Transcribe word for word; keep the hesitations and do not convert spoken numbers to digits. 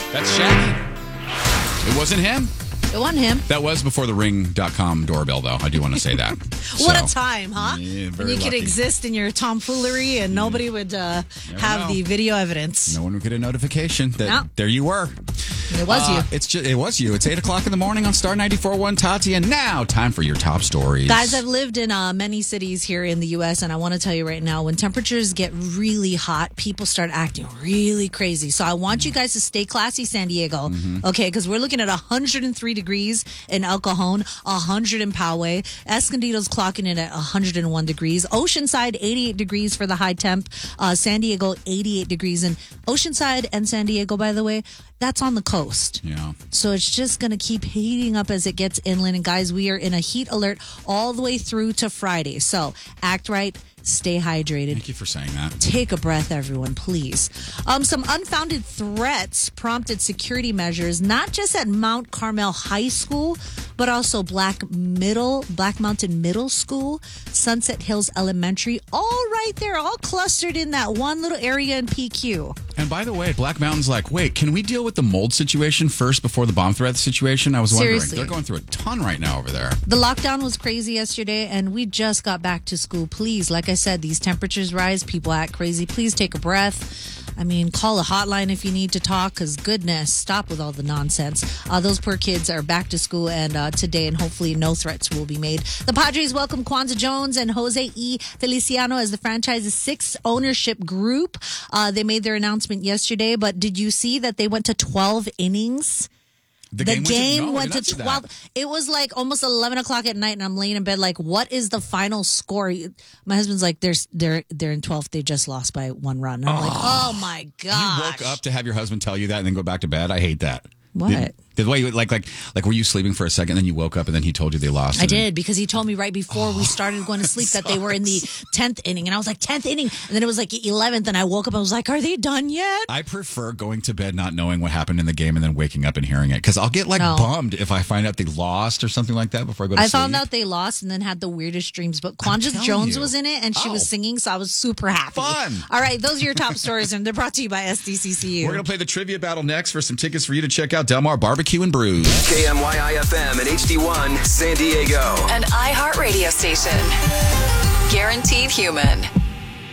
That's Shaggy. It wasn't him. It wasn't him. That was before the ring dot com doorbell, though. I do want to say that. What So, a time, huh? Yeah, very when you could lucky. exist in your tomfoolery and nobody would uh, have know. the video evidence. No one would get a notification that No. there you were. It was Uh, you. It's just, it was you. It's eight o'clock in the morning on Star ninety-four point one Tati, and now time for your top stories. Guys, I've lived in uh, many cities here in the U S, and I want to tell you right now, when temperatures get really hot, people start acting really crazy. So I want you guys to stay classy, San Diego, Mm-hmm. okay? Because we're looking at one hundred three degrees in El Cajon, one hundred in Poway. Escondido's clocking in at one hundred one degrees. Oceanside, eighty-eight degrees for the high temp. Uh, San Diego, eighty-eight degrees. And Oceanside and San Diego, by the way, that's on the coast. Yeah. So it's just going to keep heating up as it gets inland. And guys, we are in a heat alert all the way through to Friday. So act right, stay hydrated. Thank you for saying that. Take a breath, everyone, please. Um, some unfounded threats prompted security measures, not just at Mount Carmel High School, but also Black Middle, Black Mountain Middle School, Sunset Hills Elementary, all right there, all clustered in that one little area in P Q. And by the way, Black Mountain's like, wait, can we deal with the mold situation first before the bomb threat situation? I was wondering. Seriously. They're going through a ton right now over there. The lockdown was crazy yesterday, and we just got back to school. Please, like I said, these temperatures rise, people act crazy. Please take a breath. I mean, call a hotline if you need to talk, because goodness, stop with all the nonsense. Uh, those poor kids are back to school and uh, today, and hopefully no threats will be made. The Padres welcome Kwanzaa Jones and Jose E. Feliciano as the franchise's sixth ownership group. Uh, they made their announcement yesterday, but did you see that they went to twelve innings? The, The game, game went to, no, went I did to not see that. twelve. It was like almost eleven o'clock at night, and I'm laying in bed like, what is the final score? My husband's like, they're they're they're in twelfth. They just lost by one run. And I'm like, oh my god! You woke up to have your husband tell you that and then go back to bed? I hate that. What? Did, did the way you, like like like were you sleeping for a second and then you woke up and then he told you they lost? I and then- did, because he told me right before we started going to sleep that they were in the tenth inning, and I was like, tenth inning, and then it was like eleventh, and I woke up and I was like, are they done yet? I prefer going to bed not knowing what happened in the game and then waking up and hearing it, because I'll get like No. bummed if I find out they lost or something like that before I go to I sleep. found out they lost and then had the weirdest dreams. But Kwanzaa telling Jones you. was in it, and she Oh. was singing, so I was super happy. Fun. All right, those are your top stories, and they're brought to you by S D C C U. We're going to play the trivia battle next for some tickets for you to check out Del Mar Barbecue and Brews. K M Y I F M and H D one San Diego. An iHeartRadio station. Guaranteed human.